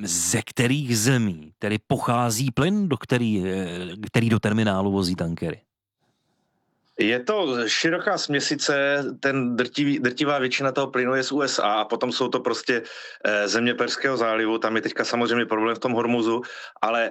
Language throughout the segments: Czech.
Ze kterých zemí tedy pochází plyn, který do terminálu vozí tankery? Je to široká směsice, drtivá většina toho plynu je z USA a potom jsou to prostě země Perského zálivu, tam je teďka samozřejmě problém v tom Hormuzu, ale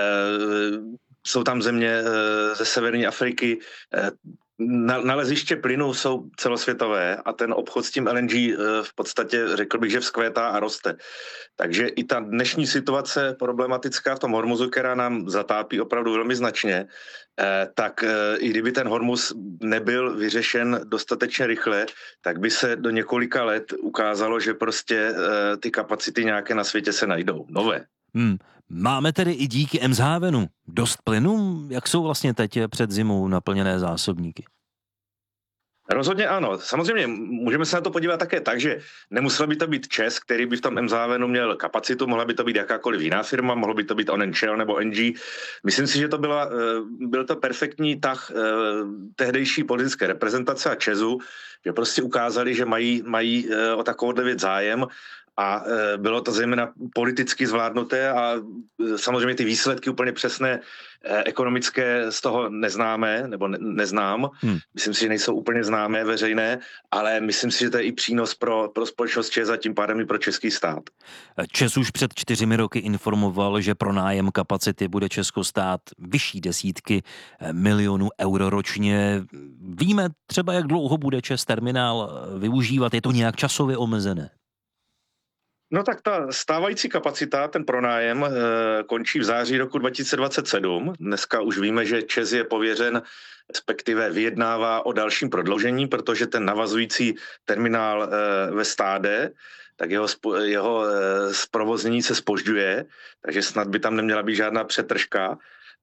jsou tam země ze severní Afriky. Naleziště plynu jsou celosvětové a ten obchod s tím LNG v podstatě řekl bych, že vzkvétá a roste. Takže i ta dnešní situace problematická v tom Hormuzu, která nám zatápí opravdu velmi značně, tak i kdyby ten Hormuz nebyl vyřešen dostatečně rychle, tak by se do několika let ukázalo, že prostě ty kapacity nějaké na světě se najdou, nové. Máme tedy i díky Eemshavenu dost plynu? Jak jsou vlastně teď před zimou naplněné zásobníky? Rozhodně ano. Samozřejmě můžeme se na to podívat také tak, že nemusel by to být ČEZ, který by v tom Eemshavenu měl kapacitu, mohla by to být jakákoliv jiná firma, mohlo by to být Onen Shell nebo NG. Myslím si, že to byl to perfektní tah tehdejší politické reprezentace a ČEZu, že prostě ukázali, že mají o takovouhle věc zájem. A bylo to zejména politicky zvládnuté a samozřejmě ty výsledky úplně přesné ekonomické z toho neznáme, nebo neznám. Myslím si, že nejsou úplně známé, veřejné, ale myslím si, že to je i přínos pro společnost ČEZ a tím pádem i pro český stát. ČEZ už před 4 roky informoval, že pro nájem kapacity bude Česko stát vyšší desítky milionů euro ročně. Víme třeba, jak dlouho bude ČEZ terminál využívat? Je to nějak časově omezené? No tak ta stávající kapacita, ten pronájem, končí v září roku 2027. Dneska už víme, že ČEZ je pověřen, respektive vyjednává o dalším prodloužení, protože ten navazující terminál ve Stádé, tak jeho zprovoznění se zpožďuje, takže snad by tam neměla být žádná přetržka.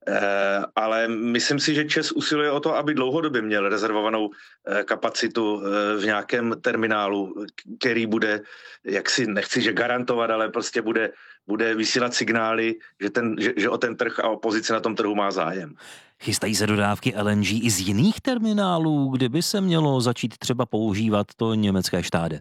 Ale myslím si, že ČEZ usiluje o to, aby dlouhodobě měl rezervovanou kapacitu v nějakém terminálu, který bude, nechci že garantovat, ale prostě bude vysílat signály, že o ten trh a o pozici na tom trhu má zájem. Chystají se dodávky LNG i z jiných terminálů, kde by se mělo začít třeba používat to německé Stade?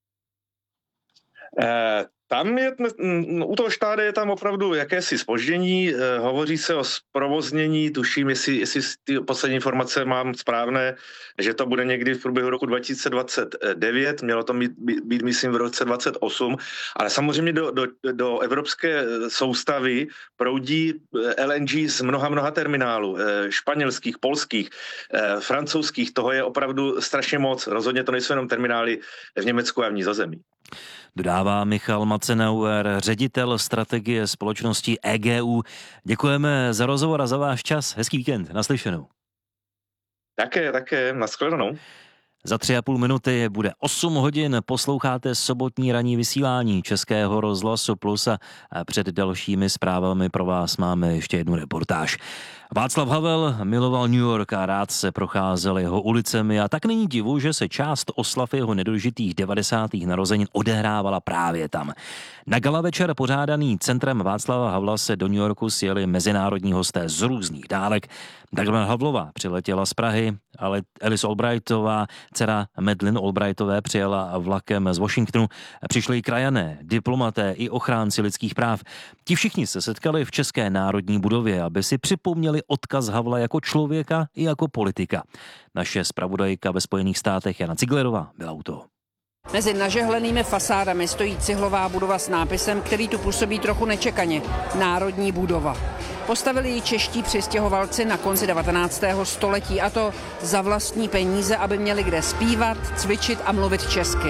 Tam u toho Stade je tam opravdu jakési zpoždění, hovoří se o zprovoznění, tuším, jestli ty poslední informace mám správné, že to bude někdy v průběhu roku 2029, mělo to být myslím v roce 2028, ale samozřejmě do evropské soustavy proudí LNG z mnoha terminálů, španělských, polských, francouzských, toho je opravdu strašně moc, rozhodně to nejsou jenom terminály v Německu a v Nizozemí. Dodává Michal Matzenauer, ředitel strategie společnosti EGU. Děkujeme za rozhovor a za váš čas. Hezký víkend, naslyšenou. Také, nashledanou. Za 3,5 minuty bude 8 hodin, posloucháte sobotní ranní vysílání Českého rozhlasu Plus a před dalšími zprávami pro vás máme ještě jednu reportáž. Václav Havel miloval New York a rád se procházel jeho ulicemi a tak není divu, že se část oslav jeho nedožitých 90. narozenin odehrávala právě tam. Na gala večer pořádaný centrem Václava Havla se do New Yorku sjeli mezinárodní hosté z různých dálek. Dagmar Havlová přiletěla z Prahy, ale Alice Albrightová, dcera Madeleine Albrightové, přijela vlakem z Washingtonu. Přišli i krajané, diplomaté i ochránci lidských práv. Ti všichni se setkali v České národní budově, aby si připomněli odkaz Havla jako člověka i jako politika. Naše zpravodajka ve Spojených státech Jana Ciglerová byla u toho. Mezi nažehlenými fasádami stojí cihlová budova s nápisem, který tu působí trochu nečekaně. Národní budova. Postavili ji čeští přistěhovalci na konci 19. století, a to za vlastní peníze, aby měli kde zpívat, cvičit a mluvit česky.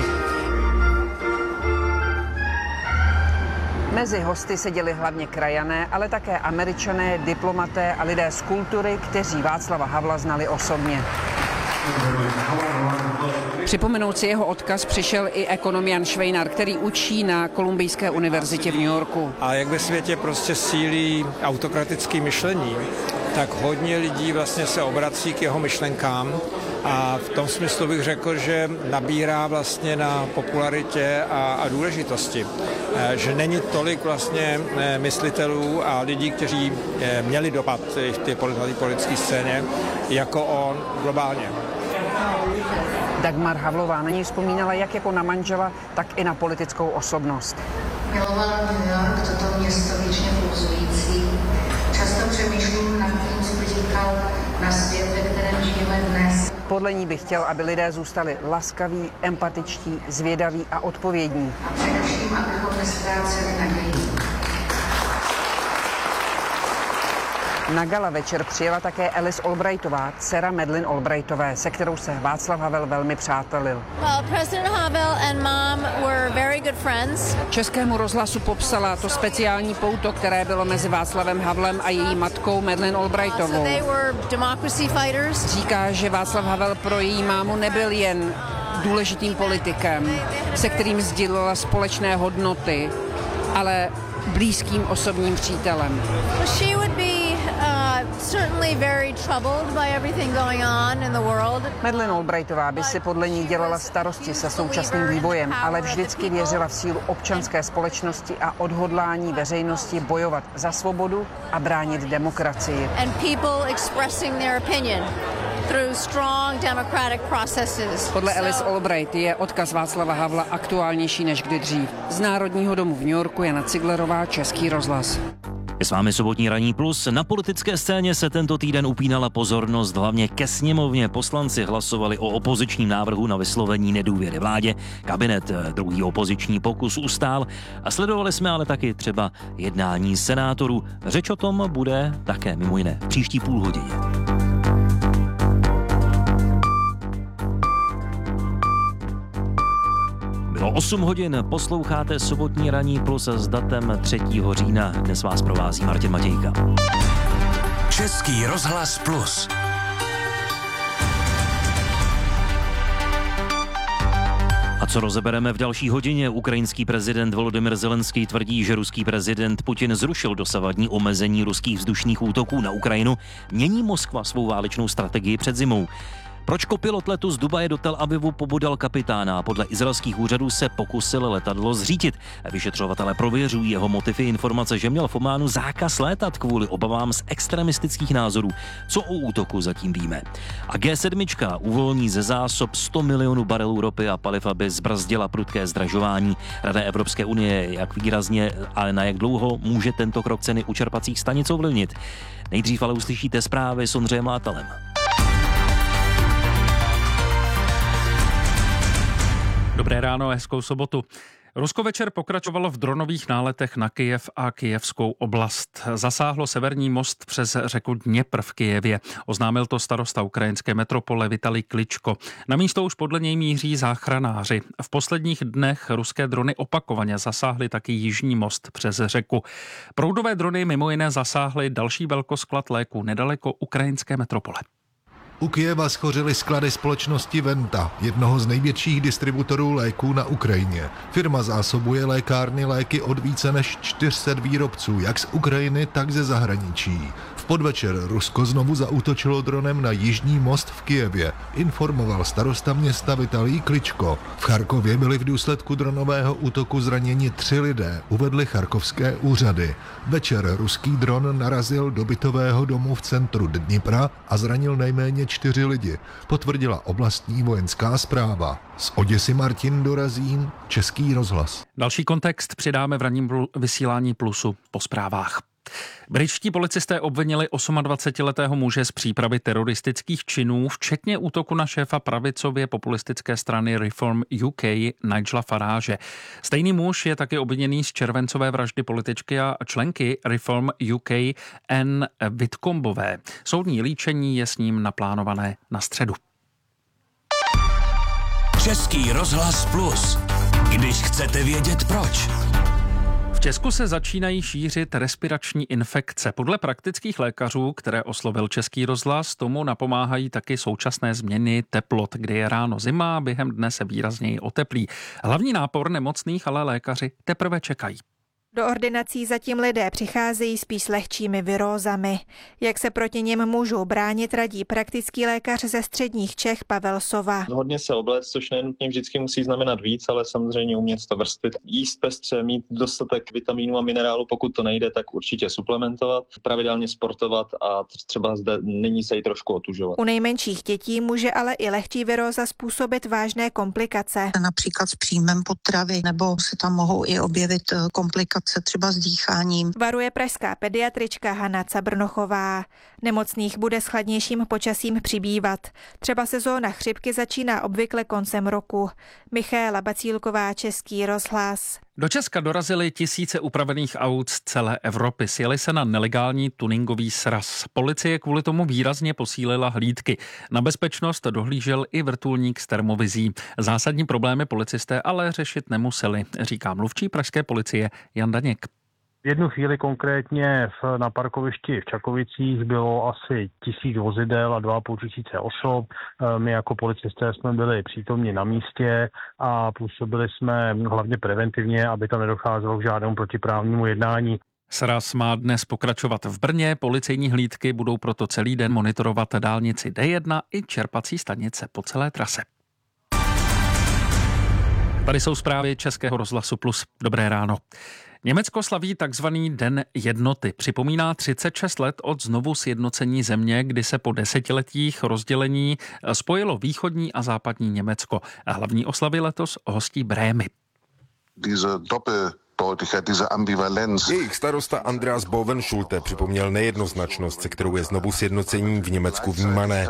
Mezi hosty seděli hlavně krajané, ale také Američané, diplomaté a lidé z kultury, kteří Václava Havla znali osobně. Připomenout si jeho odkaz přišel i ekonom Jan Švejnar, který učí na Kolumbijské univerzitě v New Yorku. A jak ve světě prostě sílí autokratické myšlení, tak hodně lidí vlastně se obrací k jeho myšlenkám a v tom smyslu bych řekl, že nabírá vlastně na popularitě a důležitosti. Že není tolik vlastně myslitelů a lidí, kteří měli dopad v té politické scéně, jako on globálně. Dagmar Havlová na něj vzpomínala jak jako na manžela, tak i na politickou osobnost. Milovala New York, toto na svět, ve kterém žijeme dnes. Podle ní by chtěl, aby lidé zůstali laskaví, empatičtí, zvědaví a odpovědní. A především, abychom neztráceli naději. Na gala večer přijela také Alice Albrightová, dcera Madeleine Albrightové, se kterou se Václav Havel velmi přátelil. President Havel and mom were very good friends. Českému rozhlasu popsala to speciální pouto, které bylo mezi Václavem Havlem a její matkou Madeleine Albrightovou. They were democracy fighters. Říká, že Václav Havel pro její mámu nebyl jen důležitým politikem, se kterým sdílela společné hodnoty, ale blízkým osobním přítelem. She would be certainly very troubled by everything going on in the world. Madeleine Albrightová by si podle ní dělala starosti se současným vývojem, ale vždycky věřila v sílu občanské společnosti a odhodlání veřejnosti bojovat za svobodu a bránit demokracii. And people expressing their opinion through strong democratic processes. Podle Alice Albright je odkaz Václava Havla aktuálnější než kdy dřív. Z Národního domu v New Yorku Jana Ciglerová, Český rozhlas. Je s vámi sobotní Ranní plus. Na politické scéně se tento týden upínala pozornost hlavně ke sněmovně. Poslanci hlasovali o opozičním návrhu na vyslovení nedůvěry vládě. Kabinet druhý opoziční pokus ustál a sledovali jsme ale taky třeba jednání senátorů. Řeč o tom bude také mimo jiné v příští půlhodině. Bylo 8 hodin, posloucháte sobotní Ranní plus s datem 3. října. Dnes vás provází Martin Matějka. Český rozhlas plus. A co rozebereme v další hodině? Ukrajinský prezident Volodymyr Zelenský tvrdí, že ruský prezident Putin zrušil dosavadní omezení ruských vzdušných útoků na Ukrajinu. Mění Moskva svou válečnou strategii před zimou. Proč kopilot letu z Dubaje do Tel Avivu pobodal kapitána? Podle izraelských úřadů se pokusil letadlo zřítit. Vyšetřovatelé prověřují jeho motivy, informace, že měl v Ománu zákaz létat kvůli obavám z extremistických názorů. Co o útoku zatím víme? A G7 uvolní ze zásob 100 milionů barelů ropy a paliv, aby zbrzdila prudké zdražování. Rada Evropské unie, jak výrazně a na jak dlouho může tento krok ceny u čerpacích stanic ovlivnit? Nejdřív ale uslyšíte zprávy s Ondřejem Látalem. Dobré ráno, hezkou sobotu. Rusko večer pokračovalo v dronových náletech na Kyjev a kyjevskou oblast. Zasáhlo severní most přes řeku Dněpr v Kyjevě. Oznámil to starosta ukrajinské metropole Vitalij Kličko. Na místo už podle něj míří záchranáři. V posledních dnech ruské drony opakovaně zasáhly taky jižní most přes řeku. Proudové drony mimo jiné zasáhly další velkosklad léků nedaleko ukrajinské metropole. U Kyjeva schořily sklady společnosti Venta, jednoho z největších distributorů léků na Ukrajině. Firma zásobuje lékárny léky od více než 400 výrobců, jak z Ukrajiny, tak ze zahraničí. V podvečer Rusko znovu zaútočilo dronem na jižní most v Kyjevě, informoval starosta města Vitalij Kličko. V Charkově byli v důsledku dronového útoku zraněni 3 lidé, uvedly charkovské úřady. Večer ruský dron narazil do bytového domu v centru Dnipra a zranil nejméně 4 lidi, potvrdila oblastní vojenská správa. Z Oděsy Martin Dorazín, Český rozhlas. Další kontext přidáme v ranním vysílání Plusu po zprávách. Britští policisté obvinili 28letého muže z přípravy teroristických činů, včetně útoku na šéfa pravicově populistické strany Reform UK Nigela Farage. Stejný muž je taky obviněný z červencové vraždy političky a členky Reform UK Anne Whitcombové. Soudní líčení je s ním naplánované na středu. Český rozhlas plus. Když chcete vědět proč. V Česku se začínají šířit respirační infekce. Podle praktických lékařů, které oslovil Český rozhlas, tomu napomáhají taky současné změny teplot, kdy je ráno zima a během dne se výrazněji oteplí. Hlavní nápor nemocných ale lékaři teprve čekají. Do ordinací zatím lidé přicházejí spíš s lehčími virózami. Jak se proti něm můžou bránit, radí praktický lékař ze středních Čech Pavel Sova. Hodně se obléct, což nenutně vždycky musí znamenat víc, ale samozřejmě umět to vrstvit. Jíst pestře, mít dostatek vitamínů a minerálu, pokud to nejde, tak určitě suplementovat, pravidelně sportovat a třeba zde nyní se jí trošku otužovat. U nejmenších dětí může ale i lehčí viróza způsobit vážné komplikace. Například s příjmem potravy, nebo se tam mohou i objevit komplikace komplikace třeba s dýcháním. Varuje pražská pediatrička Hana Cabrnochová. Nemocných bude s chladnějším počasím přibývat. Třeba sezóna chřipky začíná obvykle koncem roku. Michaela Bacílková, Český rozhlas. Do Česka dorazily tisíce upravených aut z celé Evropy. Sjeli se na nelegální tuningový sraz. Policie kvůli tomu výrazně posílila hlídky. Na bezpečnost dohlížel i vrtulník s termovizí. Zásadní problémy policisté ale řešit nemuseli, říká mluvčí pražské policie Jan Daněk. V jednu chvíli konkrétně na parkovišti v Čakovicích bylo asi 1000 vozidel a 2500 osob. My jako policisté jsme byli přítomni na místě a působili jsme hlavně preventivně, aby tam nedocházelo k žádnému protiprávnímu jednání. Sraz má dnes pokračovat v Brně, policejní hlídky budou proto celý den monitorovat dálnici D1 i čerpací stanice po celé trase. Tady jsou zprávy Českého rozhlasu Plus. Dobré ráno. Německo slaví takzvaný Den jednoty. Připomíná 36 let od znovu sjednocení země, kdy se po desetiletích rozdělení spojilo východní a západní Německo. A hlavní oslavy letos hostí Brémy. Jejich starosta Andreas Bovenschulte připomněl nejednoznačnost, se kterou je znovu sjednocení v Německu vnímané.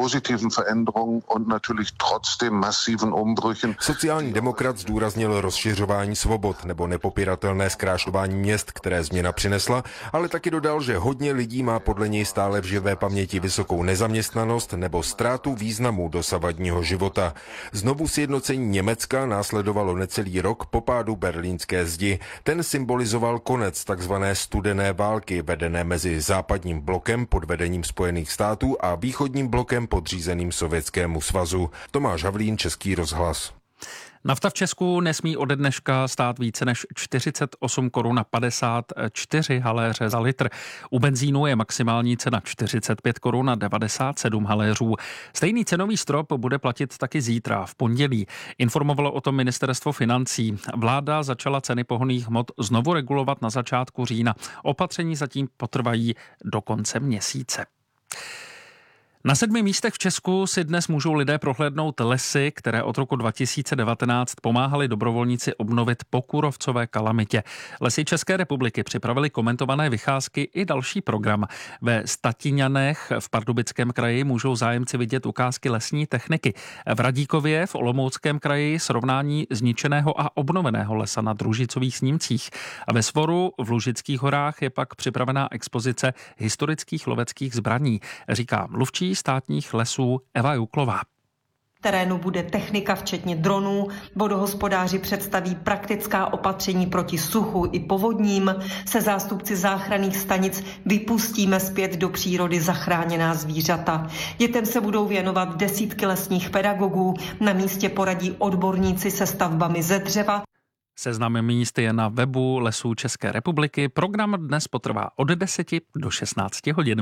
Sociální demokrat zdůraznil rozšiřování svobod nebo nepopiratelné zkrášlování měst, které změna přinesla, ale taky dodal, že hodně lidí má podle něj stále v živé paměti vysokou nezaměstnanost nebo ztrátu významu dosavadního života. Znovu sjednocení Německa následovalo necelý rok po pádu berlínské zdi. Ten symbolizoval konec takzvané studené války vedené mezi západním blokem pod vedením Spojených států a východním blokem podřízeným Sovětskému svazu. Tomáš Havlín, Český rozhlas. Nafta v Česku nesmí ode dneška stát více než 48 korun a 54 haléře za litr. U benzínu je maximální cena 45 korun a 97 haléřů. Stejný cenový strop bude platit taky zítra, v pondělí. Informovalo o tom ministerstvo financí. Vláda začala ceny pohonných hmot znovu regulovat na začátku října. Opatření zatím potrvají do konce měsíce. Na 7 místech v Česku si dnes můžou lidé prohlédnout lesy, které od roku 2019 pomáhali dobrovolníci obnovit po kůrovcové kalamitě. Lesy České republiky připravili komentované vycházky i další program. Ve Statiňanech v Pardubickém kraji můžou zájemci vidět ukázky lesní techniky. V Radíkově v Olomouckém kraji srovnání zničeného a obnoveného lesa na družicových snímcích. A ve Svoru v Lužických horách je pak připravená expozice historických loveckých zbraní, říká mluvčí státních lesů Eva Juklová. V terénu bude technika včetně dronů, vodohospodáři představí praktická opatření proti suchu i povodním, se zástupci záchranných stanic vypustíme zpět do přírody zachráněná zvířata. Dětem se budou věnovat desítky lesních pedagogů, na místě poradí odborníci se stavbami ze dřeva. Seznam míst je na webu Lesů České republiky. Program dnes potrvá od 10 do 16 hodin.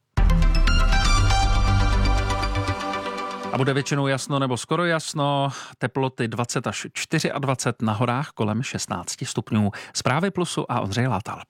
A bude většinou jasno nebo skoro jasno, teploty 20 až 24, na horách kolem 16 stupňů. Zprávy Plusu a Ondřej Látal.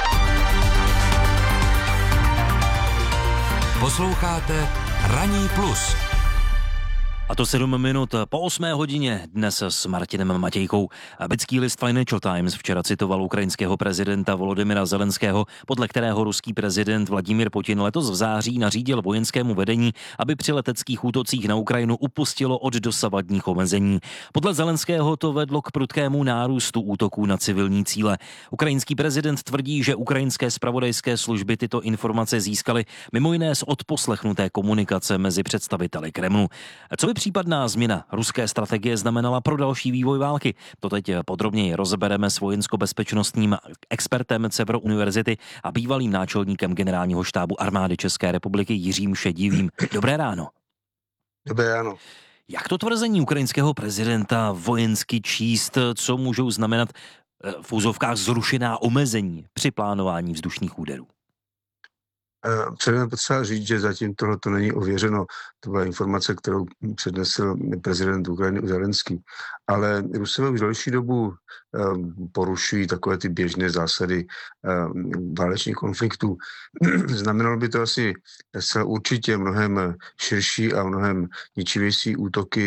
Posloucháte Ranní plus. A to 7 minut po 8 hodině dnes s Martinem Matějkou. Britský list Financial Times včera citoval ukrajinského prezidenta Volodymyra Zelenského, podle kterého ruský prezident Vladimír Putin letos v září nařídil vojenskému vedení, aby při leteckých útocích na Ukrajinu upustilo od dosavadních omezení. Podle Zelenského to vedlo k prudkému nárůstu útoků na civilní cíle. Ukrajinský prezident tvrdí, že ukrajinské zpravodajské služby tyto informace získaly mimo jiné z odposlechnuté komunikace mezi představiteli Kremlu. Co by případná změna ruské strategie znamenala pro další vývoj války? To teď podrobněji rozebereme s vojensko-bezpečnostním expertem Cevro univerzity a bývalým náčelníkem generálního štábu armády České republiky Jiřím Šedivým. Dobré ráno. Dobré ráno. Jak to tvrzení ukrajinského prezidenta vojensky číst, co můžou znamenat v úzovkách zrušená omezení při plánování vzdušných úderů? Předem potřeba říct, že zatím tohle to není ověřeno. To byla informace, kterou přednesl prezident Ukrajiny Zelenský. Ale Rusové už další dobu porušují takové ty běžné zásady válečných konfliktů. Znamenalo by to asi určitě mnohem širší a mnohem ničivější útoky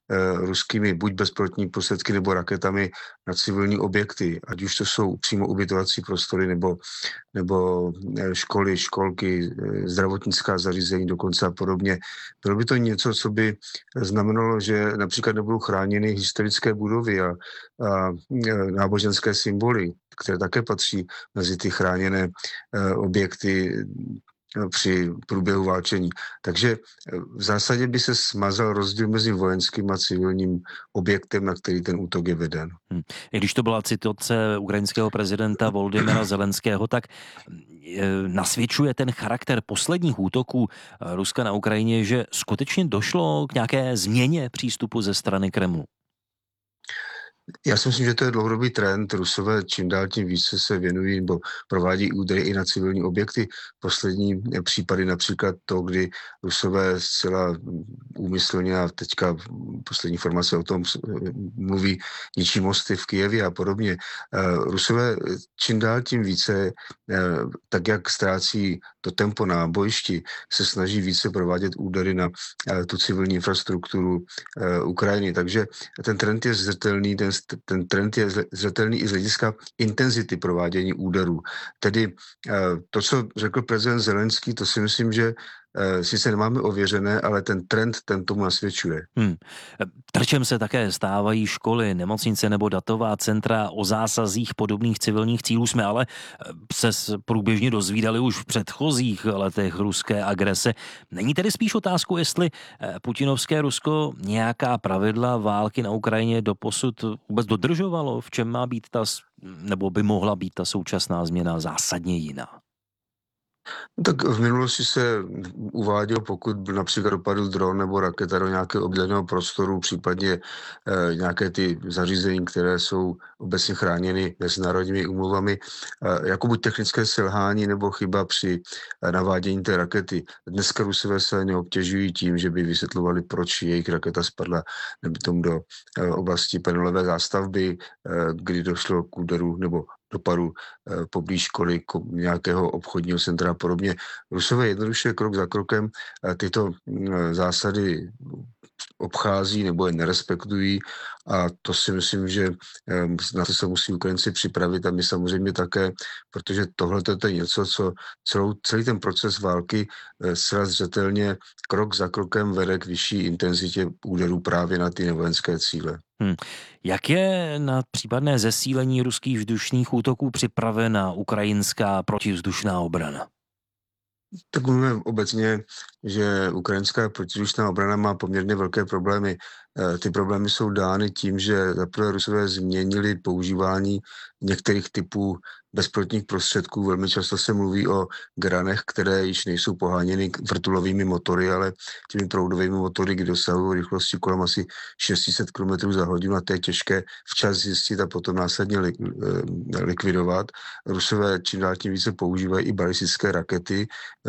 ruskými buď bezpilotní prostředky nebo raketami na civilní objekty, ať už to jsou přímo ubytovací prostory nebo školy, školky, zdravotnická zařízení dokonce a podobně. Bylo by to něco, co by znamenalo, že například nebudou chráněny historické budovy a náboženské symboly, které také patří mezi ty chráněné objekty při průběhu válčení. Takže v zásadě by se smazal rozdíl mezi vojenským a civilním objektem, na který ten útok je veden. I když to byla citace ukrajinského prezidenta Volodymyra Zelenského, tak nasvědčuje ten charakter posledních útoků Ruska na Ukrajině, že skutečně došlo k nějaké změně přístupu ze strany Kremlu. Já si myslím, že to je dlouhodobý trend. Rusové čím dál tím více se věnují nebo provádí údery i na civilní objekty. Poslední případy například to, kdy Rusové zcela úmyslně a teďka poslední informace o tom mluví ničí mosty v Kyjevě a podobně. Rusové čím dál tím více, tak jak ztrácí to tempo na bojišti, se snaží více provádět údery na tu civilní infrastrukturu Ukrajiny. Takže ten trend je zřetelný, ten trend je zřetelný i z hlediska intenzity provádění úderů. Tedy to, co řekl prezident Zelenský, to si myslím, že sice nemáme ověřené, ale ten trend ten tomu nasvědčuje. Terčem se také stávají školy, nemocnice nebo datová centra. O zásazích podobných civilních cílů jsme ale se průběžně dozvídali už v předchozích letech ruské agrese. Není tedy spíš otázku, jestli putinovské Rusko nějaká pravidla války na Ukrajině doposud vůbec dodržovalo? V čem má být nebo by mohla být ta současná změna zásadně jiná? Tak v minulosti se uvádělo, pokud například dopadl dron nebo raketa do nějakého obydleného prostoru, případně nějaké ty zařízení, které jsou obecně chráněny mezinárodními úmluvami, jako buď technické selhání nebo chyba při navádění té rakety. Dneska Rusové se neobtěžují tím, že by vysvětlovali, proč jejich raketa spadla do oblasti penelové zástavby, kdy došlo k úderu nebo dopadu poblíž školy, nějakého obchodního centra a podobně. Rusové jednoduše krok za krokem tyto zásady obchází nebo je nerespektují a to si myslím, že na to se musí Ukrajinci připravit a my samozřejmě také, protože tohle je něco, co celý ten proces války zcela zřetelně krok za krokem vede k vyšší intenzitě úderů právě na ty nevojenské cíle. Jak je na případné zesílení ruských vzdušných útoků připravena ukrajinská protivzdušná obrana? Tak mluvíme obecně, že ukrajinská protivzdušná obrana má poměrně velké problémy. Ty problémy jsou dány tím, že zaprvé Rusové změnili používání některých typů bezpilotních prostředků. Velmi často se mluví o granech, které již nejsou poháněny vrtulovými motory, ale těmi proudovými motory, kdy dosahují rychlosti kolem asi 600 km za hodinu a to je těžké včas zjistit a potom následně likvidovat. Rusové čím dál tím více používají i balistické rakety.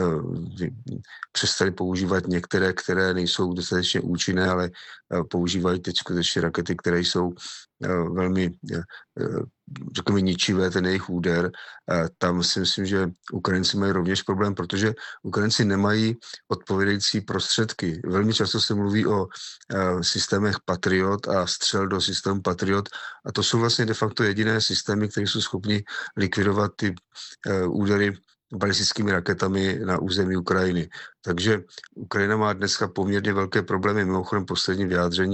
Přestali používat některé, které nejsou dostatečně účinné, ale používají teď skutečně rakety, které jsou velmi, řekněme, ničivé, ten jejich úder. Tam si myslím, že Ukrajinci mají rovněž problém, protože Ukrajinci nemají odpovědající prostředky. Velmi často se mluví o systémech Patriot a střel do systému Patriot a to jsou vlastně de facto jediné systémy, které jsou schopni likvidovat ty údery balistickými raketami na území Ukrajiny. Takže Ukrajina má dneska poměrně velké problémy. Mimochodem poslední vyjádření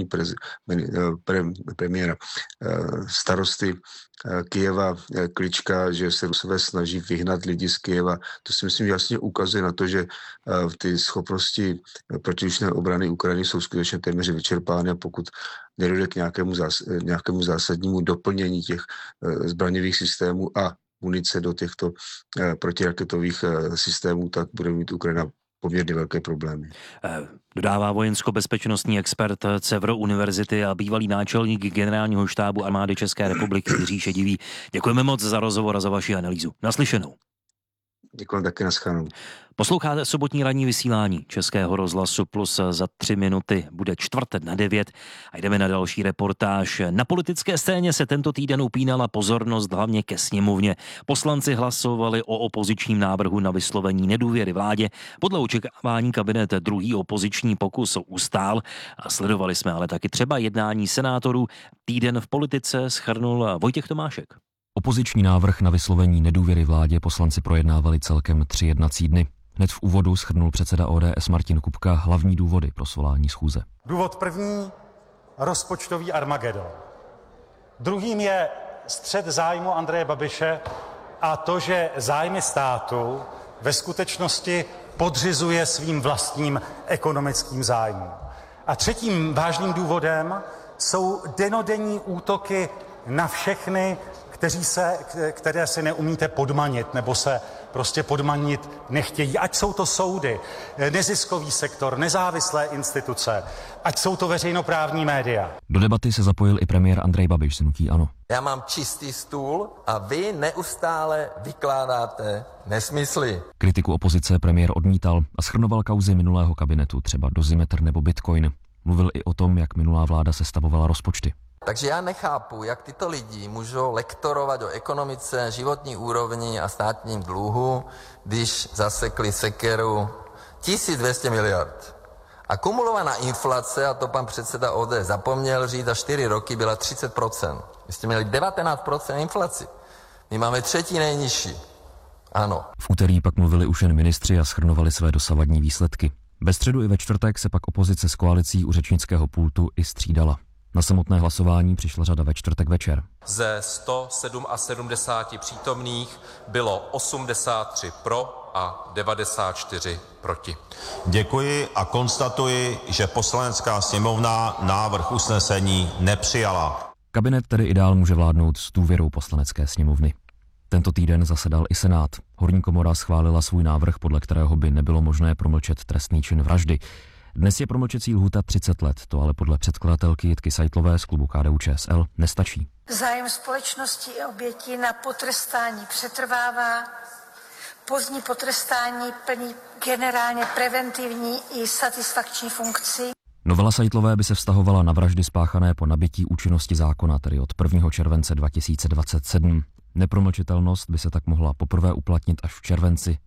premiéra starosty Kyjeva Klička, že se Rusové snaží vyhnat lidi z Kyjeva. To si myslím jasně ukazuje na to, že ty schopnosti protivzdušné obrany Ukrajiny jsou skutečně téměř vyčerpány a pokud nedojde k nějakému zásadnímu doplnění těch zbraňových systémů a munice do těchto protiraketových systémů, tak bude mít Ukrajina poměrně velké problémy. Dodává vojensko-bezpečnostní expert Cevro univerzity a bývalý náčelník generálního štábu armády České republiky Jiří Šedivý. Děkujeme moc za rozhovor a za vaši analýzu. Naslyšenou. Děkuji taky, naschledanou. Posloucháte sobotní ranní vysílání Českého rozhlasu Plus. Za 3 minuty bude 8:45 a jdeme na další reportáž. Na politické scéně se tento týden upínala pozornost hlavně ke sněmovně. Poslanci hlasovali o opozičním návrhu na vyslovení nedůvěry vládě. Podle očekávání kabinet druhý opoziční pokus ustál. A sledovali jsme ale taky třeba jednání senátorů. Týden v politice shrnul Vojtěch Tomášek. Opoziční návrh na vyslovení nedůvěry vládě poslanci projednávali celkem 3 jednací dny. Hned v úvodu shrnul předseda ODS Martin Kupka hlavní důvody pro svolání schůze. Důvod první, rozpočtový armagedon. Druhým je střet zájmu Andreje Babiše a to, že zájmy státu ve skutečnosti podřizuje svým vlastním ekonomickým zájmům. A třetím vážným důvodem jsou dennodenní útoky na všechny, které si neumíte podmanit nebo se prostě podmanit nechtějí. Ať jsou to soudy, neziskový sektor, nezávislé instituce, ať jsou to veřejnoprávní média. Do debaty se zapojil i premiér Andrej Babiš z hnutí ANO. Já mám čistý stůl a vy neustále vykládáte nesmysly. Kritiku opozice premiér odmítal a shrnoval kauzy minulého kabinetu, třeba Dozimetr nebo Bitcoin. Mluvil i o tom, jak minulá vláda sestavovala rozpočty. Takže já nechápu, jak tyto lidi můžou lektorovat o ekonomice, životní úrovni a státním dluhu, když zasekli sekeru 1200 miliard. A kumulovaná inflace, a to pan předseda ODS zapomněl říct, za 4 roky byla 30%. Vy jste měli 19% inflaci. My máme 3. nejnižší. Ano. V úterý pak mluvili už jen ministři a shrnovali své dosavadní výsledky. Ve středu i ve čtvrtek se pak opozice s koalicí u řečnického pultu i střídala. Na samotné hlasování přišla řada ve čtvrtek večer. Ze 177 přítomných bylo 83 pro a 94 proti. Děkuji a konstatuji, že Poslanecká sněmovna návrh usnesení nepřijala. Kabinet tedy i dál může vládnout s důvěrou Poslanecké sněmovny. Tento týden zasedal i Senát. Horní komora schválila svůj návrh, podle kterého by nebylo možné promlčet trestný čin vraždy. Dnes je promlčecí lhůta 30 let, to ale podle předkladatelky Jitky Seitlové z klubu KDU-ČSL nestačí. Zájem společnosti i obětí na potrestání přetrvává. Pozdní potrestání plní generálně preventivní i satisfakční funkci. Novela Seitlové by se vztahovala na vraždy spáchané po nabytí účinnosti zákona, tedy od 1. července 2027. Nepromlčitelnost by se tak mohla poprvé uplatnit až v červenci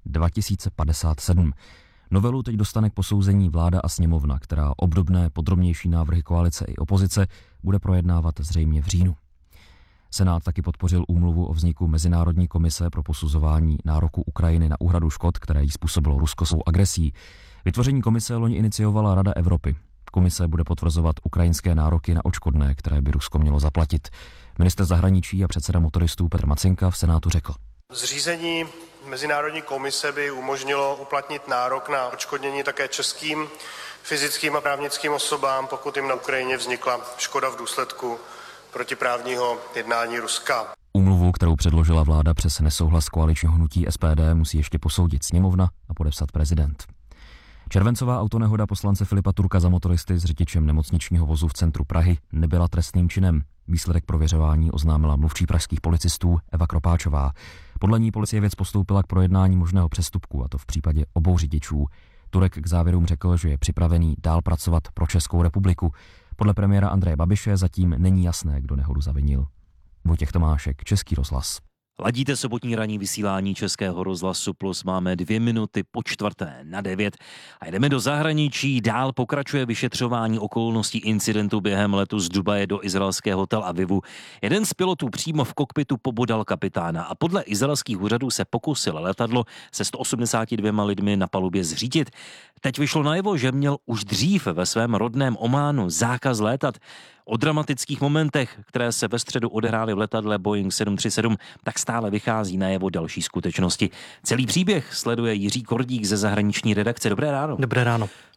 2057. Novelu teď dostane k posouzení vláda a sněmovna, která obdobné podrobnější návrhy koalice i opozice bude projednávat zřejmě v říjnu. Senát taky podpořil úmluvu o vzniku Mezinárodní komise pro posuzování nároku Ukrajiny na úhradu škod, které jí způsobilo Rusko svou agresí. Vytvoření komise loni iniciovala Rada Evropy. Komise bude potvrzovat ukrajinské nároky na odškodné, které by Rusko mělo zaplatit. Ministr zahraničí a předseda motoristů Petr Macinka v Senátu řekl: Zřízení Mezinárodní komise by umožnilo uplatnit nárok na odškodnění také českým fyzickým a právnickým osobám, pokud jim na Ukrajině vznikla škoda v důsledku protiprávního jednání Ruska. Úmluvu, kterou předložila vláda přes nesouhlas koaličního hnutí SPD, musí ještě posoudit sněmovna a podepsat prezident. Červencová autonehoda poslance Filipa Turka za motoristy s řidičem nemocničního vozu v centru Prahy nebyla trestným činem. Výsledek prověřování oznámila mluvčí pražských policistů Eva Kropáčová. Podle ní policie věc postoupila k projednání možného přestupku, a to v případě obou řidičů. Turek k závěrům řekl, že je připravený dál pracovat pro Českou republiku. Podle premiéra Andreje Babiše zatím není jasné, kdo nehodu zavinil. Vojtěch Tomášek, Český rozhlas. Ladíte sobotní ranní vysílání Českého rozhlasu Plus. Máme 2 minuty po 8:45 a jdeme do zahraničí. Dál pokračuje vyšetřování okolností incidentu během letu z Dubaje do izraelského Tel Avivu. Jeden z pilotů přímo v kokpitu pobodal kapitána a podle izraelských úřadů se pokusil letadlo se 182 lidmi na palubě zřídit. Teď vyšlo najevo, že měl už dřív ve svém rodném Ománu zákaz létat. O dramatických momentech, které se ve středu odehrály v letadle Boeing 737, tak stále vychází najevo další skutečnosti. Celý příběh sleduje Jiří Kordík ze zahraniční redakce. Dobré ráno. Dobré ráno.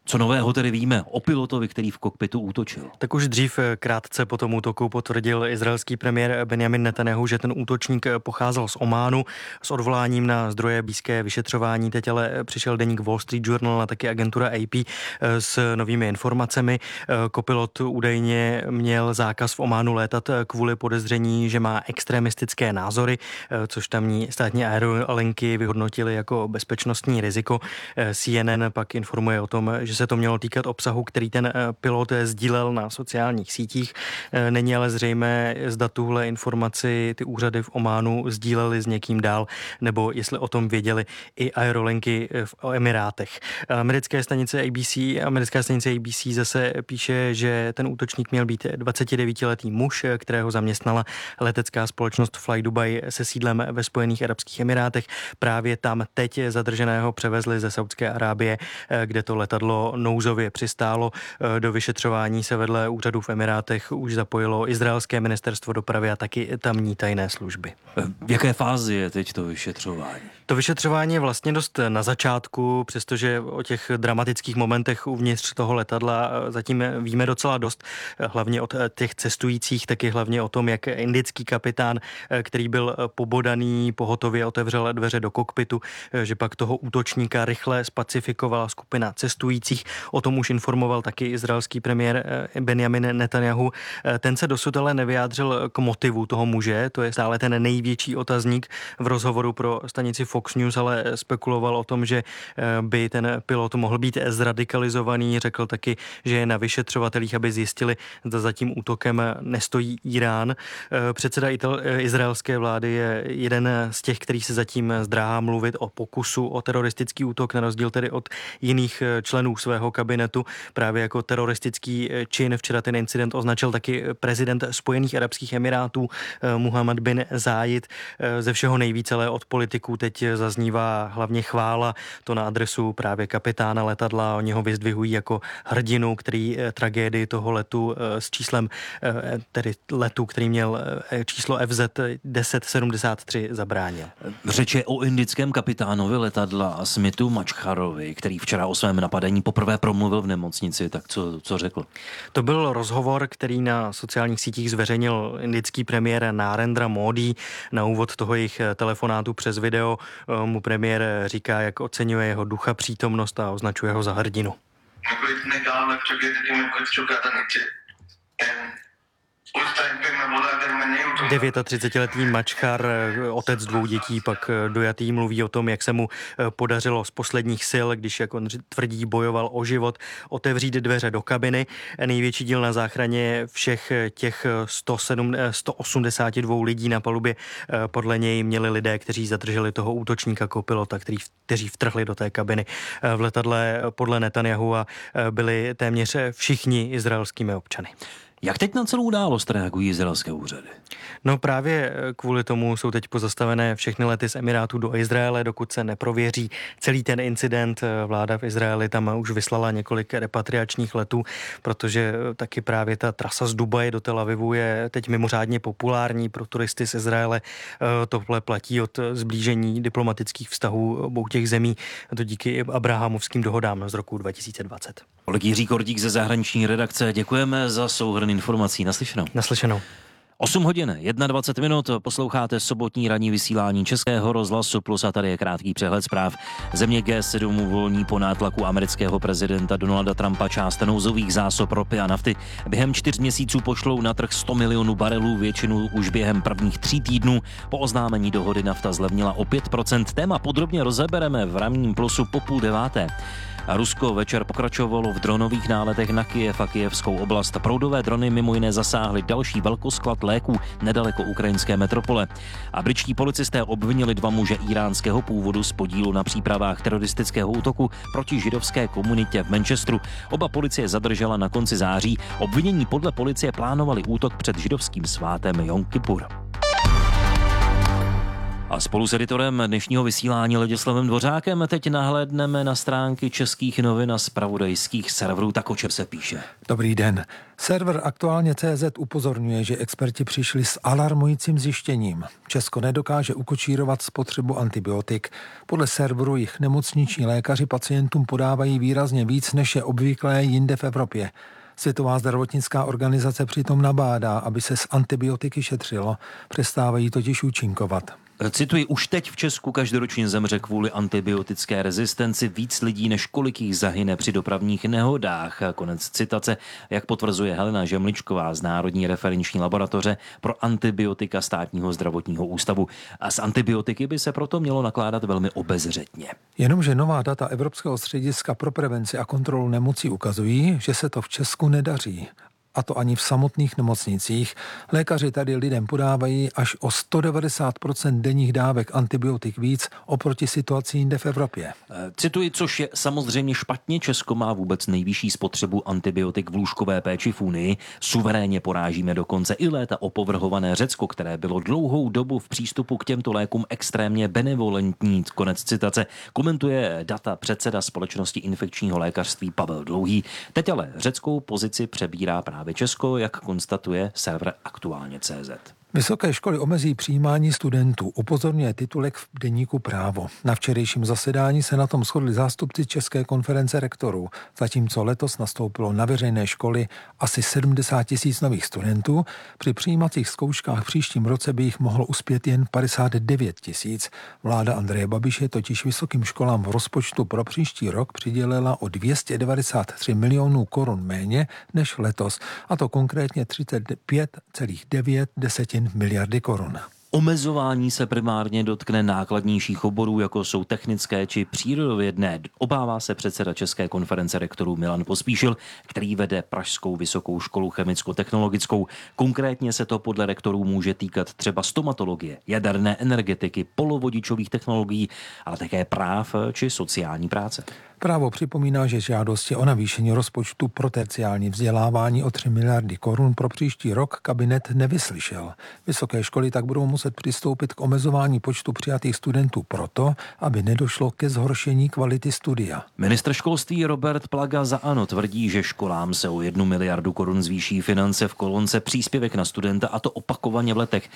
Co nového tedy víme o pilotovi, který v kokpitu útočil? Tak už dřív krátce po tom útoku potvrdil izraelský premiér Benjamin Netanyahu, že ten útočník pocházel z Ománu. S odvoláním na zdroje blízké vyšetřování teď ale přišel deník Wall Street Journal a taky agentura AP s novými informacemi. Kopilot údajně měl zákaz v Ománu létat kvůli podezření, že má extremistické názory, což tamní státní aerolinky vyhodnotili jako bezpečnostní riziko. CNN pak informuje o tom, že se to mělo týkat obsahu, který ten pilot sdílel na sociálních sítích. Není ale zřejmé, zda tuhle informaci ty úřady v Ománu sdílely s někým dál, nebo jestli o tom věděli i aerolinky v Emirátech. Americká stanice ABC zase píše, že ten útočník měl být 29-letý muž, kterého zaměstnala letecká společnost Fly Dubai se sídlem ve Spojených arabských emirátech. Právě tam teď zadrženého převezli ze Saudské Arábie, kde to letadlo nouzově přistálo. Do vyšetřování se vedle úřadů v Emirátech už zapojilo izraelské ministerstvo dopravy a taky tamní tajné služby. V jaké fázi je teď to vyšetřování? To vyšetřování je vlastně dost na začátku, přestože o těch dramatických momentech uvnitř toho letadla zatím víme docela dost, hlavně od těch cestujících, taky hlavně o tom, jak indický kapitán, který byl pobodaný, pohotově otevřel dveře do kokpitu, že pak toho útočníka rychle spacifikovala skupina cestujících. O tom už informoval taky izraelský premiér Benjamin Netanyahu. Ten se dosud ale nevyjádřil k motivu toho muže, to je stále ten největší otazník v rozhovoru pro stanici Fox News, ale spekuloval o tom, že by ten pilot mohl být zradikalizovaný. Řekl taky, že je na vyšetřovatelích, aby zjistili, zda za tím útokem nestojí Irán. Předseda izraelské vlády je jeden z těch, který se zatím zdráhá mluvit o pokusu o teroristický útok, na rozdíl tedy od jiných členů svého kabinetu. Právě jako teroristický čin včera ten incident označil taky prezident Spojených arabských emirátů Muhammad bin Zayed. Ze všeho nejvíce ale od politiků teď zaznívá hlavně chvála, to na adresu právě kapitána letadla. Oni ho vyzdvihují jako hrdinu, který tragédii toho letu s číslem, tedy letu, který měl číslo FZ 1073 zabránil. Řeč je o indickém kapitánovi letadla Smithu Machharovi, který včera o svém napadení poprvé promluvil v nemocnici. Tak co řekl? To byl rozhovor, který na sociálních sítích zveřejnil indický premiér Narendra Modi. Na úvod toho jejich telefonátu přes video mu premiér říká, jak oceňuje jeho ducha, přítomnost a označuje ho za hrdinu. 39letý Machhar, otec 2 dětí, pak dojatý, mluví o tom, jak se mu podařilo z posledních sil, když, jak on tvrdí, bojoval o život, otevřít dveře do kabiny. Největší díl na záchraně všech těch 182 lidí na palubě podle něj měli lidé, kteří zadrželi toho útočníka kopilota, kteří vtrhli do té kabiny. V letadle podle Netanyahu byli téměř všichni izraelskými občany. Jak teď na celou událost reagují izraelské úřady? No právě kvůli tomu jsou teď pozastavené všechny lety z Emirátů do Izraele, dokud se neprověří celý ten incident. Vláda v Izraeli tam už vyslala několik repatriačních letů, protože taky právě ta trasa z Dubaje do Tel Avivu je teď mimořádně populární pro turisty z Izraele. Tohle platí od zblížení diplomatických vztahů obou těch zemí, to díky abrahamovským dohodám z roku 2020. Kolega Jiří Kordík ze zahraniční redakce, děkujeme za souhrn informací. Naslyšenou. Naslyšenou. 8 hodin, 21 minut, posloucháte sobotní ranní vysílání Českého rozhlasu Plus a tady je krátký přehled zpráv. Země G7 uvolní po nátlaku amerického prezidenta Donalda Trumpa část nouzových zásob ropy a nafty. Během 4 měsíců pošlou na trh 100 milionů barelů, většinu už během prvních 3 týdnů. Po oznámení dohody nafta zlevnila o 5%. Téma podrobně rozebereme v ranním Plusu po 8:30. A Rusko večer pokračovalo v dronových náletech na Kyjev a kyjevskou oblast. Proudové drony mimo jiné zasáhly další velkosklad léků nedaleko ukrajinské metropole. A britští policisté obvinili 2 muže iránského původu z podílu na přípravách teroristického útoku proti židovské komunitě v Manchesteru. Oba policie zadržela na konci září. Obvinění podle policie plánovali útok před židovským svátem Jom Kippur. A spolu s editorem dnešního vysílání Ladislavem Dvořákem teď nahlédneme na stránky českých novin a zpravodajských serverů. Tak o čem se píše? Dobrý den. Server Aktuálně.cz upozorňuje, že experti přišli s alarmujícím zjištěním. Česko nedokáže ukočírovat spotřebu antibiotik. Podle serveru jich nemocniční lékaři pacientům podávají výrazně víc, než je obvyklé jinde v Evropě. Světová zdravotnická organizace přitom nabádá, aby se s antibiotiky šetřilo. Přestávají totiž účinkovat. Cituji, už teď v Česku každoročně zemře kvůli antibiotické rezistenci víc lidí, než kolik jich zahyne při dopravních nehodách. Konec citace, jak potvrzuje Helena Žemličková z Národní referenční laboratoře pro antibiotika Státního zdravotního ústavu. A s antibiotiky by se proto mělo nakládat velmi obezřetně. Jenomže nová data Evropského střediska pro prevenci a kontrolu nemocí ukazují, že se to v Česku nedaří. A to ani v samotných nemocnicích. Lékaři tady lidem podávají až o 190% denních dávek antibiotik víc oproti situaci jinde v Evropě. Cituji, což je samozřejmě špatně. Česko má vůbec nejvyšší spotřebu antibiotik v lůžkové péči v Unii. Suverénně porážíme dokonce i léta opovrhované Řecko, které bylo dlouhou dobu v přístupu k těmto lékům extrémně benevolentní. Konec citace. Komentuje data předseda Společnosti infekčního lékařství Pavel Dlouhý. Teď ale řeckou pozici přebírá právě Česko, jak konstatuje server Aktuálně.cz. Vysoké školy omezí přijímání studentů, upozorňuje titulek v deníku Právo. Na včerejším zasedání se na tom shodli zástupci České konference rektorů, zatímco letos nastoupilo na veřejné školy asi 70 000 nových studentů. Při přijímacích zkouškách v příštím roce by jich mohlo uspět jen 59 000. Vláda Andreje Babiše totiž vysokým školám v rozpočtu pro příští rok přidělila o 293 milionů korun méně než letos, a to konkrétně 35,9 miliardy korun. Omezování se primárně dotkne nákladnějších oborů, jako jsou technické či přírodovědné. Obává se předseda České konference rektorů Milan Pospíšil, který vede Pražskou vysokou školu chemicko-technologickou. Konkrétně se to podle rektorů může týkat třeba stomatologie, jaderné energetiky, polovodičových technologií, ale také práv či sociální práce. Právo připomíná, že žádosti o navýšení rozpočtu pro terciální vzdělávání o 3 miliardy korun pro příští rok kabinet nevyslyšel. Vysoké školy tak budou muset přistoupit k omezování počtu přijatých studentů proto, aby nedošlo ke zhoršení kvality studia. Ministr školství Robert Plaga za ANO tvrdí, že školám se o 1 miliardu korun zvýší finance v kolonce příspěvek na studenta, a to opakovaně v letech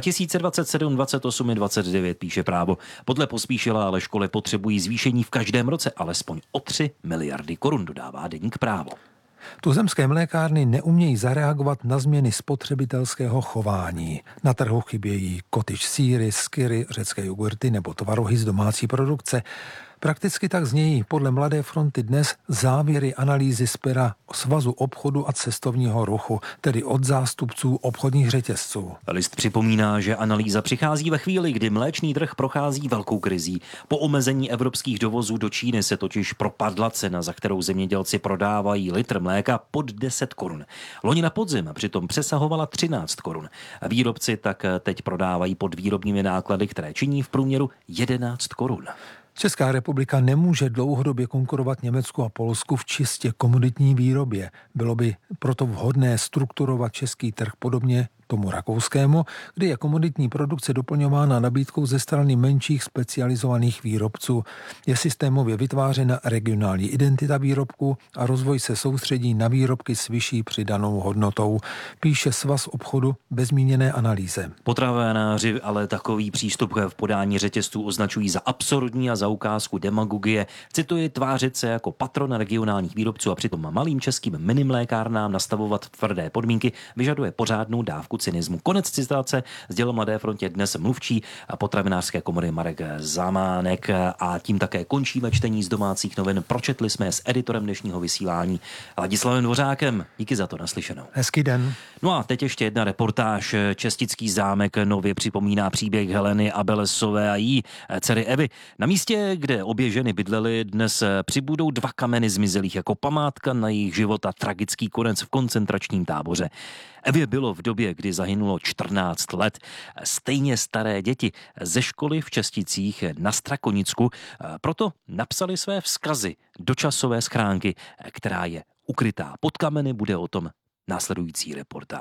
2027, 28 i 29, píše Právo. Podle Pospíšila ale školy potřebují zvýšení v každém roce alespoň o 3 miliardy korun, dodává deník Právo. Tuzemské mlékárny neumějí zareagovat na změny spotřebitelského chování. Na trhu chybějí cottage sýry, skyry, řecké jogurty nebo tvarohy z domácí produkce. Prakticky tak znějí podle Mladé fronty dnes závěry analýzy z pera Svazu obchodu a cestovního ruchu, tedy od zástupců obchodních řetězců. List připomíná, že analýza přichází ve chvíli, kdy mléčný trh prochází velkou krizí. Po omezení evropských dovozů do Číny se totiž propadla cena, za kterou zemědělci prodávají litr mléka pod 10 korun. Loni na podzim přitom přesahovala 13 korun. Výrobci tak teď prodávají pod výrobními náklady, které činí v průměru 11 korun. Česká republika nemůže dlouhodobě konkurovat Německu a Polsku v čistě komoditní výrobě. Bylo by proto vhodné strukturovat český trh podobně tomu rakouskému, kdy je komoditní produkce doplňována nabídkou ze strany menších specializovaných výrobců. Je systémově vytvářena regionální identita výrobku a rozvoj se soustředí na výrobky s vyšší přidanou hodnotou, píše Svaz obchodu bez zmíněné analýze. Potravináři ale takový přístup v podání řetězců označují za absurdní a za ukázku demagogie. Cituji, tvářit se jako patron regionálních výrobců a přitom malým českým minimlékárnám nastavovat tvrdé podmínky vyžaduje pořádnou dávku cynismu. Konec citace sdělil Mladé frontě dnes mluvčí potravinářské komory Marek Zamánek, a tím také končíme čtení z domácích novin. Pročetli jsme s editorem dnešního vysílání Ladislavem Dvořákem. Díky za to, naslyšenou. Hezký den. No a teď ještě jedna reportáž. Čestický zámek nově připomíná příběh Heleny Abelesové a jí dcery Evy. Na místě, kde obě ženy bydlely, dnes přibudou 2 kameny zmizelých jako památka na jejich život a tragický konec v koncentračním táboře. Evě bylo v době, kdy zahynulo 14 let. Stejně staré děti ze školy v Česticích na Strakonicku proto napsali své vzkazy do časové schránky, která je ukrytá pod kameny. Bude o tom následující reportáž.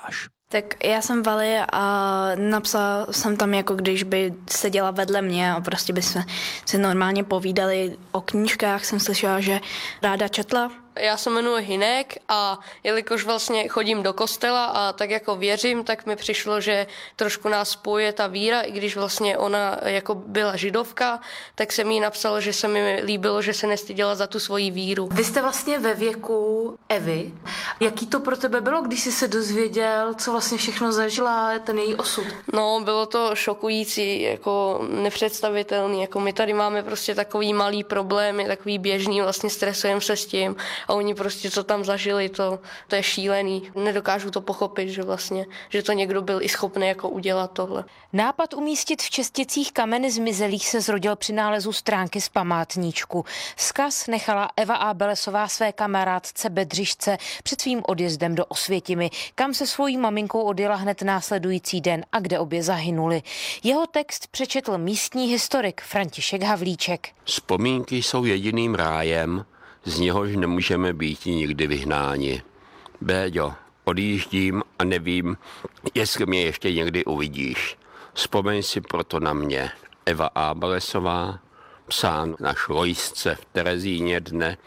Tak já jsem Vali a napsala jsem tam, jako když by seděla vedle mě a prostě by se normálně povídali o knížkách. Jsem slyšela, že ráda četla. Já se jmenuji Hinek a jelikož vlastně chodím do kostela a tak jako věřím, tak mi přišlo, že trošku nás spojuje ta víra, i když vlastně ona jako byla židovka, tak jsem jí napsala, že se mi líbilo, že se nestyděla za tu svoji víru. Vy jste vlastně ve věku Evy. Jaký to pro tebe bylo, když jsi se dozvěděl, co vlastně všechno zažila, ten její osud? No, bylo to šokující, jako nepředstavitelný, jako my tady máme prostě takový malý problémy, takový běžný, vlastně stresujeme se s tím. A oni prostě, co tam zažili, to je šílený. Nedokážu to pochopit, že to někdo byl i schopný jako udělat tohle. Nápad umístit v Česticích kameny zmizelých se zrodil při nálezu stránky z památníčku. Vzkaz nechala Eva A. Belesová své kamarádce Bedřišce před svým odjezdem do Osvětimi, kam se svojí maminkou odjela hned následující den a kde obě zahynuli. Jeho text přečetl místní historik František Havlíček. Vzpomínky jsou jediným rájem, z něhož nemůžeme být nikdy vyhnáni. Béďo, odjíždím a nevím, jestli mě ještě někdy uvidíš. Vzpomeň si proto na mě. Eva A. Belesová, psán na Šlojsce v Terezíně dne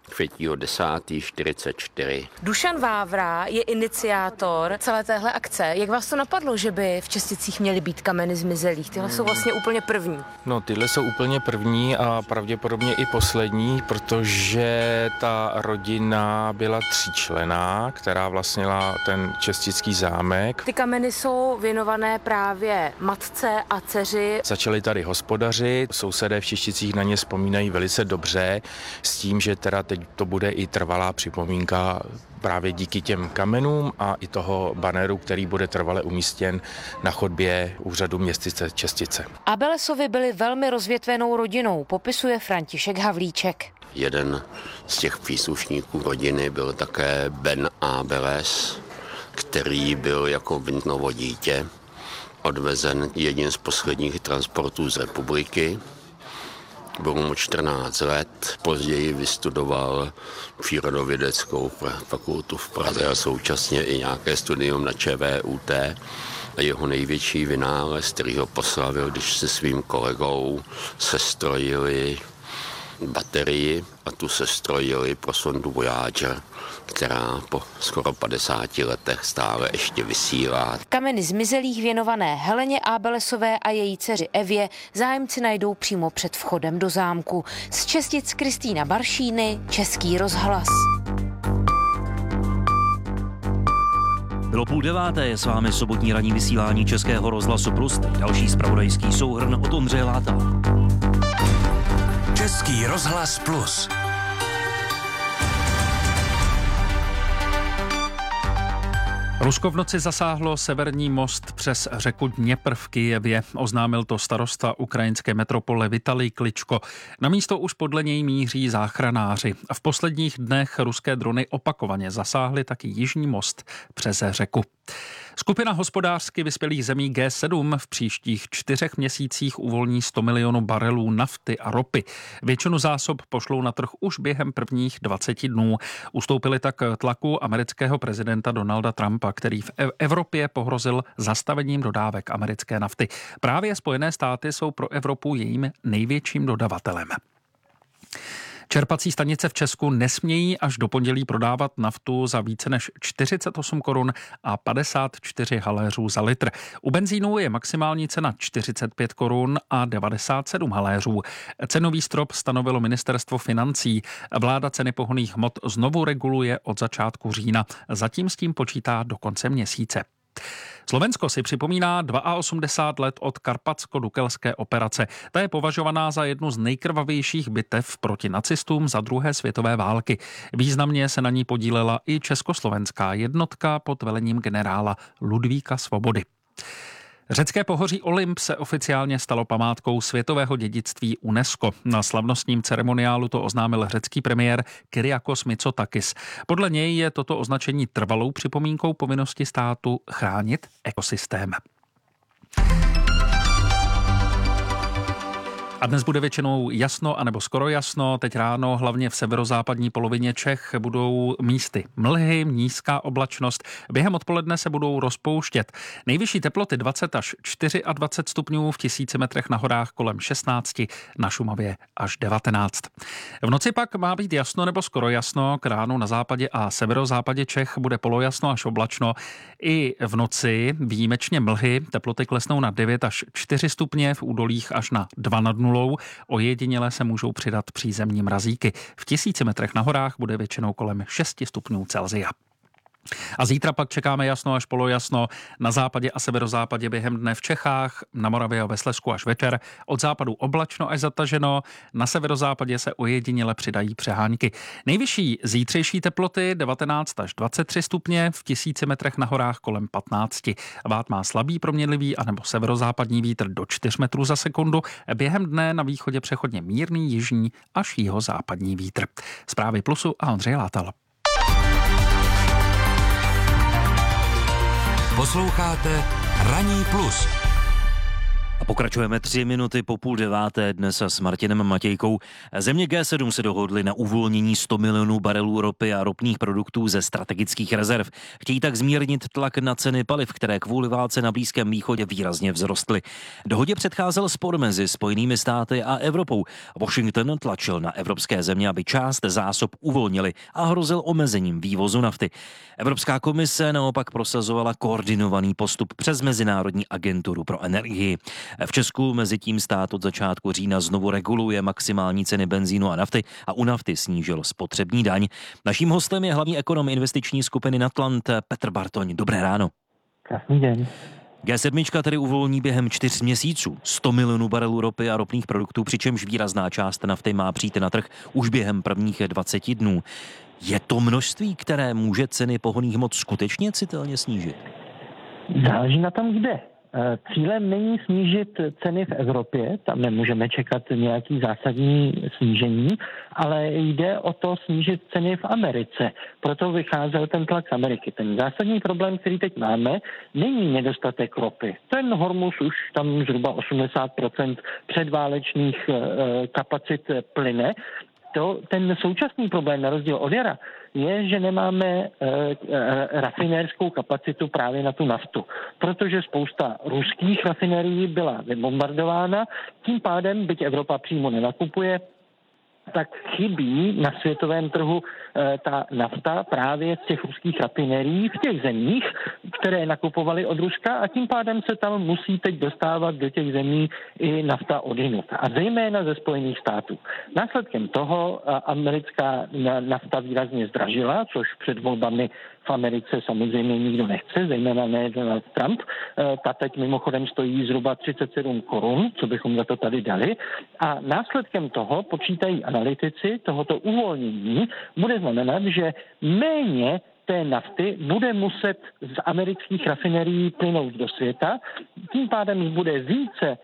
3.10.44. Dušan Vávra je iniciátor celé téhle akce. Jak vás to napadlo, že by v Česticích měly být kameny zmizelých? Tyhle jsou vlastně úplně první. No, tyhle jsou úplně první a pravděpodobně i poslední, protože ta rodina byla tříčlenná, která vlastnila ten Čestický zámek. Ty kameny jsou věnované právě matce a dceři. Začali tady hospodařit, sousedé v Česticích na ně vzpomínají velice dobře, s tím, že teda teď to bude i trvalá připomínka právě díky těm kamenům a i toho banéru, který bude trvale umístěn na chodbě úřadu městyse Čestice. A Belesovi byli velmi rozvětvenou rodinou, popisuje František Havlíček. Jeden z těch příslušníků rodiny byl také Ben A. Beles, který byl jako vintnovo dítě odvezen jedním z posledních transportů z republiky. Bylo mu 14 let, později vystudoval přírodovědeckou fakultu v Praze a současně i nějaké studium na ČVUT. A jeho největší vynález, který ho poslavil, když se svým kolegou sestrojili baterii a tu sestrojili pro sondu Voyager, která po skoro 50 letech stále ještě vysílá. Kameny zmizelých věnované Heleně A. Belesové a její dceři Evě zájemci najdou přímo před vchodem do zámku. Z Čestic Kristýna Baršíny, Český rozhlas. Bylo 8:30, je s vámi sobotní ranní vysílání Českého rozhlasu Plus, další zpravodajský souhrn od Ondřeje Láta. Český rozhlas Plus. Rusko v noci zasáhlo severní most přes řeku Dněpr v Kyjevě. Oznámil to starosta ukrajinské metropole Vitalij Kličko. Na místo už podle něj míří záchranáři. V posledních dnech ruské drony opakovaně zasáhly taky jižní most přes řeku. Skupina hospodářsky vyspělých zemí G7 v příštích 4 měsících uvolní 100 milionů barelů nafty a ropy. Většinu zásob pošlou na trh už během prvních 20 dnů. Ustoupili tak tlaku amerického prezidenta Donalda Trumpa, který v Evropě pohrozil zastavením dodávek americké nafty. Právě Spojené státy jsou pro Evropu jejím největším dodavatelem. Čerpací stanice v Česku nesmějí až do pondělí prodávat naftu za více než 48 korun a 54 haléřů za litr. U benzínu je maximální cena 45 korun a 97 haléřů. Cenový strop stanovilo ministerstvo financí. Vláda ceny pohonných hmot znovu reguluje od začátku října. Zatím s tím počítá do konce měsíce. Slovensko si připomíná 82 let od karpatsko-dukelské operace. Ta je považovaná za jednu z nejkrvavějších bitev proti nacistům za druhé světové války. Významně se na ní podílela i československá jednotka pod velením generála Ludvíka Svobody. Řecké pohoří Olymp se oficiálně stalo památkou světového dědictví UNESCO. Na slavnostním ceremoniálu to oznámil řecký premiér Kyriakos Mitsotakis. Podle něj je toto označení trvalou připomínkou povinnosti státu chránit ekosystém. A dnes bude většinou jasno anebo skoro jasno. Teď ráno hlavně v severozápadní polovině Čech budou místy mlhy, nízká oblačnost. Během odpoledne se budou rozpouštět. Nejvyšší teploty 20 až 24 stupňů, v 1000 metrech na horách kolem 16, na Šumavě až 19. V noci pak má být jasno nebo skoro jasno. K ránu na západě a severozápadě Čech bude polojasno až oblačno. I v noci výjimečně mlhy, teploty klesnou na 9 až 4 stupně, v údolích až na 2 nad nulou. Ojediněle se můžou přidat přízemní mrazíky. V 1000 metrech na horách bude většinou kolem 6 stupňů Celsia. A zítra pak čekáme jasno až polojasno na západě a severozápadě během dne v Čechách, na Moravě a ve Slezsku až večer. Od západu oblačno až zataženo, na severozápadě se ojediněle přidají přehánky. Nejvyšší zítřejší teploty 19 až 23 stupně, v 1000 metrech na horách kolem 15. Vát má slabý proměnlivý anebo severozápadní vítr do 4 metrů za sekundu. Během dne na východě přechodně mírný jižní až jihozápadní vítr. Zprávy Plusu a Ondřej Látal. Posloucháte Ranní plus. A pokračujeme 3 minuty po 8:30 dnes s Martinem Matějkou. Země G7 se dohodly na uvolnění 100 milionů barelů ropy a ropných produktů ze strategických rezerv. Chtějí tak zmírnit tlak na ceny paliv, které kvůli válce na Blízkém východě výrazně vzrostly. Dohodě předcházel spor mezi Spojenými státy a Evropou. Washington tlačil na evropské země, aby část zásob uvolnili a hrozil omezením vývozu nafty. Evropská komise naopak prosazovala koordinovaný postup přes Mezinárodní agenturu pro energii. V Česku mezi tím stát od začátku října znovu reguluje maximální ceny benzínu a nafty a u nafty snížil spotřební daň. Naším hostem je hlavní ekonom investiční skupiny Natlant Petr Bartoň. Dobré ráno. Krásný den. G7 tedy uvolní během 4 měsíců 100 milionů barelů ropy a ropných produktů, přičemž výrazná část nafty má přijít na trh už během prvních 20 dnů. Je to množství, které může ceny pohonných hmot skutečně citelně snížit? Záleží na tom, kde. Cílem není snížit ceny v Evropě, tam nemůžeme čekat nějaký zásadní snížení, ale jde o to snížit ceny v Americe. Proto vycházel ten tlak z Ameriky. Ten zásadní problém, který teď máme, není nedostatek ropy. Ten Hormuz už tam zhruba 80% předválečných kapacit plyne. Ten současný problém na rozdíl od jara je, že nemáme rafinérskou kapacitu právě na tu naftu, protože spousta ruských rafinérií byla vybombardována, tím pádem, byť Evropa přímo nenakupuje, tak chybí na světovém trhu ta nafta právě z těch ruských rafinérií v těch zemích, které nakupovaly od Ruska a tím pádem se tam musí teď dostávat do těch zemí i nafta odjinud. A zejména ze Spojených států. Následkem toho americká nafta výrazně zdražila, což před volbami v Americe samozřejmě nikdo nechce, zejména ne Donald Trump. Ta teď mimochodem stojí zhruba 37 korun, co bychom za to tady dali. A následkem toho počítají analytici tohoto uvolnění bude znamenat, že méně té nafty bude muset z amerických rafinerií plynout do světa. Tím pádem bude více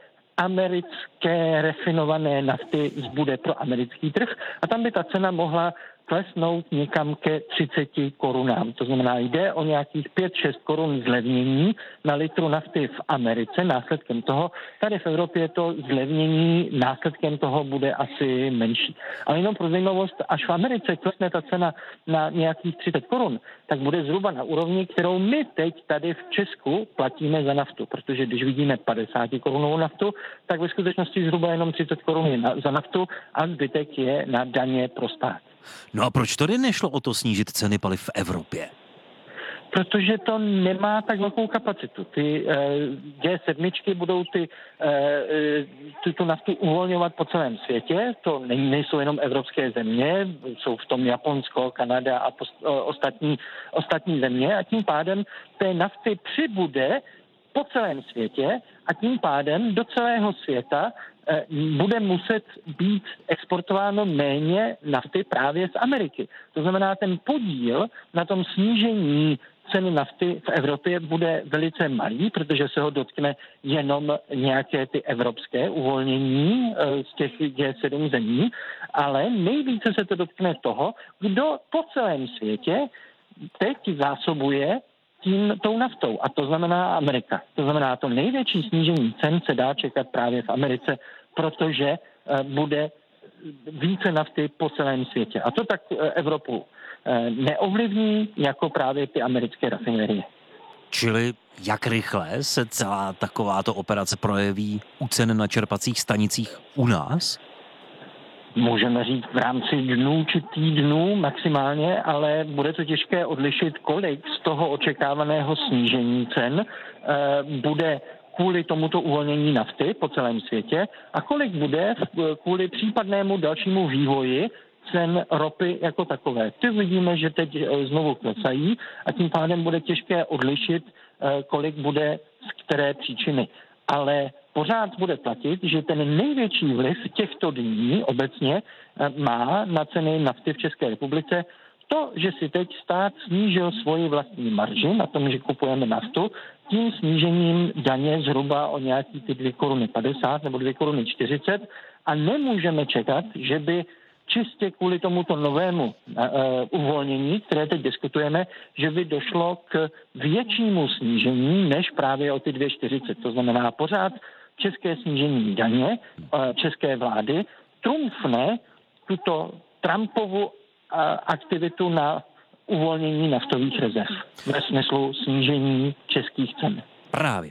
americké refinované nafty zbude pro americký trh a tam by ta cena mohla klesnout někam ke 30 korunám. To znamená, jde o nějakých 5-6 korun zlevnění na litru nafty v Americe. Následkem toho, tady v Evropě to zlevnění následkem toho bude asi menší. Ale jenom pro zajímavost, až v Americe klesne ta cena na nějakých 30 korun, tak bude zhruba na úrovni, kterou my teď tady v Česku platíme za naftu. Protože když vidíme 50 korunovou naftu, tak ve skutečnosti zhruba jenom 30 korun je za naftu a zbytek je na daně pro stát. No a proč tady nešlo o to snížit ceny paliv v Evropě? Protože to nemá tak velkou kapacitu. Ty G7 budou tu naftu uvolňovat po celém světě. To nejsou jenom evropské země, jsou v tom Japonsko, Kanada a ostatní země a tím pádem té nafty přibude po celém světě a tím pádem do celého světa bude muset být exportováno méně nafty právě z Ameriky. To znamená, ten podíl na tom snížení ceny nafty v Evropě bude velice malý, protože se ho dotkne jenom nějaké ty evropské uvolnění z těch G7 zemí, ale nejvíce se to dotkne toho, kdo po celém světě teď zásobuje tou naftou. A to znamená Amerika. To znamená, to největší snížení cen se dá čekat právě v Americe, protože bude více nafty po celém světě. A to tak Evropu neovlivní jako právě ty americké rafinerie. Čili jak rychle se celá takováto operace projeví u cen na čerpacích stanicích u nás? Můžeme říct v rámci dnů či týdnů maximálně, ale bude to těžké odlišit, kolik z toho očekávaného snížení cen bude kvůli tomuto uvolnění nafty po celém světě a kolik bude kvůli případnému dalšímu vývoji cen ropy jako takové. Ty vidíme, že teď znovu klesají a tím pádem bude těžké odlišit, kolik bude z které příčiny. Ale pořád bude platit, že ten největší vliv těchto dní obecně má na ceny nafty v České republice to, že si teď stát snížil svoji vlastní marži na tom, že kupujeme naftu, tím snížením daně zhruba o nějaký ty 2,50 koruny nebo 2,40 koruny a nemůžeme čekat, že by čistě kvůli tomuto novému uvolnění, které teď diskutujeme, že by došlo k většímu snížení než právě o ty 2,40. To znamená pořád české snížení daně české vlády trumfne tuto Trumpovu aktivitu na uvolnění naftových rezerv ve smyslu snížení českých cen. Právě.